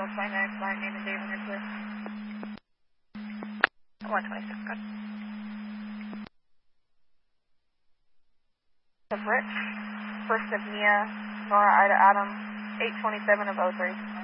flight next, flight name and date when you're clear. 126, good. Of Rich, first of Mia, Nora Ida Adam, 827 of 03.